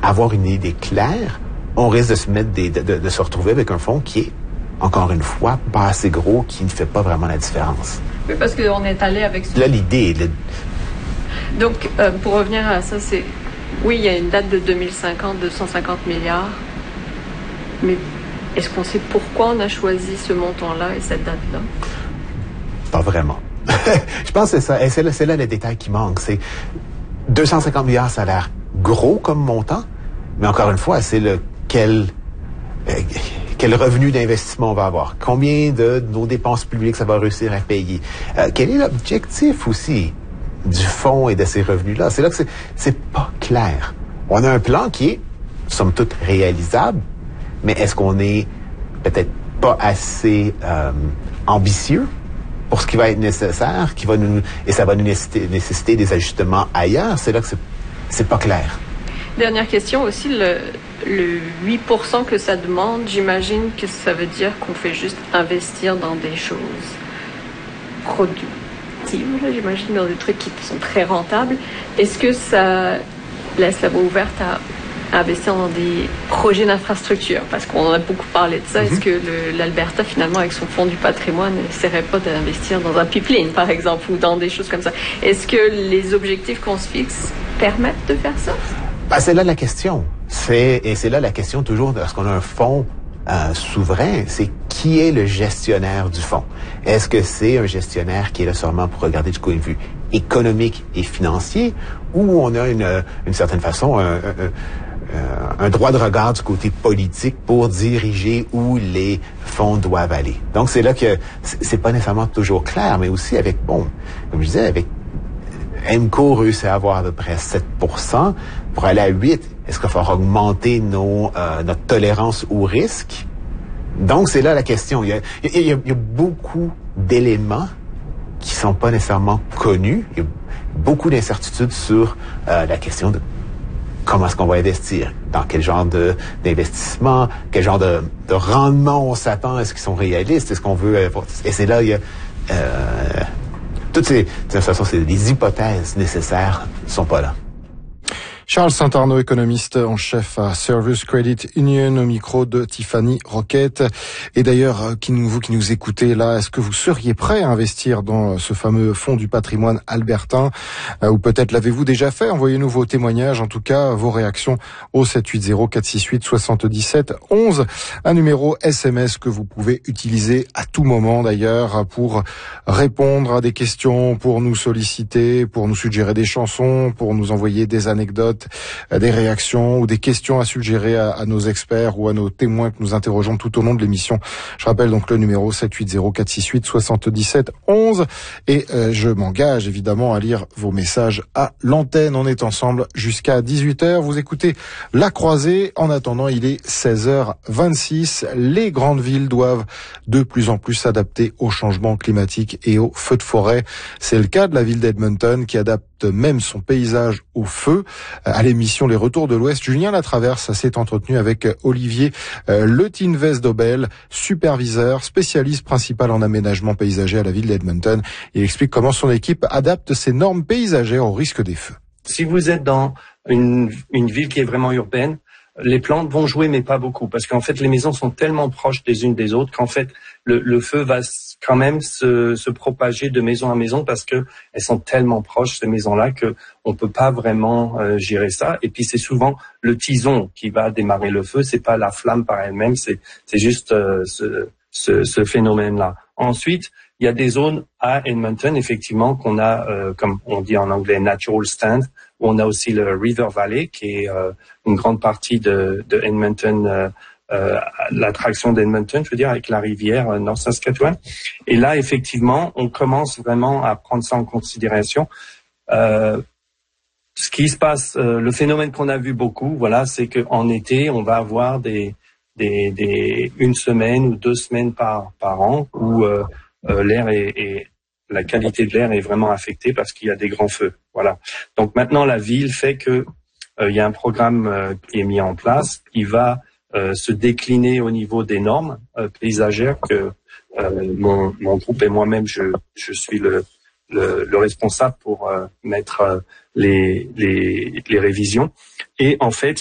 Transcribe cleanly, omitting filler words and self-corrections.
avoir une idée claire, on risque de se retrouver avec un fonds qui est, encore une fois, pas assez gros, qui ne fait pas vraiment la différence. Oui, parce qu'on est allé avec... Là, l'idée... Donc, pour revenir à ça, c'est... Oui, il y a une date de 2050, 250 milliards, mais est-ce qu'on sait pourquoi on a choisi ce montant-là et cette date-là? Pas vraiment. Je pense que c'est ça. Et c'est là le détail qui manque. C'est 250 milliards, ça a l'air gros comme montant, mais encore une fois, c'est quel revenu d'investissement on va avoir. Combien de nos dépenses publiques ça va réussir à payer. Quel est l'objectif aussi du fonds et de ces revenus-là? C'est là que c'est pas clair. On a un plan qui est, somme toute, réalisable, mais est-ce qu'on est peut-être pas assez ambitieux pour ce qui va être nécessaire, et ça va nous nécessiter des ajustements ailleurs? C'est là que c'est pas clair. Dernière question aussi, le 8% que ça demande, j'imagine que ça veut dire qu'on fait juste investir dans des choses productives, j'imagine, dans des trucs qui sont très rentables. Est-ce que ça laisse la voie ouverte à investir dans des projets d'infrastructure? Parce qu'on en a beaucoup parlé de ça. Est-ce que l'Alberta, finalement, avec son fonds du patrimoine, n'essaierait pas d'investir dans un pipeline, par exemple, ou dans des choses comme ça? Est-ce que les objectifs qu'on se fixe permettent de faire ça? Ben, c'est là la question. C'est là la question toujours lorsqu'on a un fonds souverain, c'est qui est le gestionnaire du fonds? Est-ce que c'est un gestionnaire qui est là seulement pour regarder du point de vue économique et financier, ou on a une certaine façon un droit de regard du côté politique pour diriger où les fonds doivent aller? Donc c'est là que c'est pas nécessairement toujours clair, mais aussi avec, comme je disais, avec EMCO réussit à avoir à peu près 7%. Pour aller à 8, est-ce qu'il va falloir augmenter notre tolérance au risque? Donc, c'est là la question. Il y a beaucoup d'éléments qui sont pas nécessairement connus. Il y a beaucoup d'incertitudes sur la question de comment est-ce qu'on va investir, dans quel genre d'investissement, quel genre de rendement on s'attend, est-ce qu'ils sont réalistes, est-ce qu'on veut... Et c'est là, il y a... toutes ces, de toute façon, les hypothèses nécessaires ne sont pas là. Charles Saint-Arnaud, économiste en chef à Service Credit Union, au micro de Tiffany Roquette. Et d'ailleurs, vous qui nous écoutez là, est-ce que vous seriez prêt à investir dans ce fameux fonds du patrimoine albertain? Ou peut-être l'avez-vous déjà fait? Envoyez-nous vos témoignages, en tout cas vos réactions au 780-468-77-11. Un numéro SMS que vous pouvez utiliser à tout moment d'ailleurs pour répondre à des questions, pour nous solliciter, pour nous suggérer des chansons, pour nous envoyer des anecdotes, des réactions ou des questions à suggérer à nos experts ou à nos témoins que nous interrogeons tout au long de l'émission. Je rappelle donc le numéro 780-468-77-11 et je m'engage évidemment à lire vos messages à l'antenne. On est ensemble jusqu'à 18h. Vous écoutez La Croisée. En attendant, il est 16h26. Les grandes villes doivent de plus en plus s'adapter au changement climatique et aux feux de forêt. C'est le cas de la ville d'Edmonton qui adapte même son paysage au feu. À l'émission Les Retours de l'Ouest, Julien Latraverse s'est entretenu avec Olivier Le Tinves-Dobel, superviseur, spécialiste principal en aménagement paysager à la ville d'Edmonton. Il explique comment son équipe adapte ses normes paysagères au risque des feux. Si vous êtes dans une ville qui est vraiment urbaine, les plantes vont jouer, mais pas beaucoup, parce qu'en fait, les maisons sont tellement proches des unes des autres qu'en fait, le feu va quand même se propager de maison à maison parce que elles sont tellement proches, ces maisons-là, que on peut pas vraiment gérer ça. Et puis, c'est souvent le tison qui va démarrer le feu, c'est pas la flamme par elle-même, c'est juste ce phénomène-là. Ensuite, il y a des zones à Edmonton, effectivement, qu'on a, comme on dit en anglais, natural stand, où on a aussi le River Valley, qui est une grande partie de Edmonton, l'attraction d'Edmonton, je veux dire, avec la rivière North Saskatchewan. Et là, effectivement, on commence vraiment à prendre ça en considération. Ce qui se passe, le phénomène qu'on a vu beaucoup, voilà, c'est qu'en été, on va avoir une semaine ou 2 semaines par an où l'air la qualité de l'air est vraiment affectée parce qu'il y a des grands feux. Voilà. Donc maintenant, la ville fait que il y a un programme qui est mis en place. Il va se décliner au niveau des normes paysagères que mon groupe et moi-même, je suis le responsable pour mettre les révisions. Et en fait,